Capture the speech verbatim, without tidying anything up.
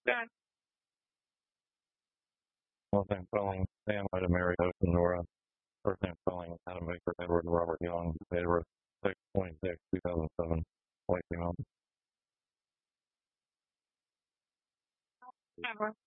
Yeah. Last name spelling, Sam, Ida, Mary, Ocean, Nora. First name spelling, Adam Baker, Edward, Robert Young. Date of birth, six twenty-six, two thousand seven. White female. Ever.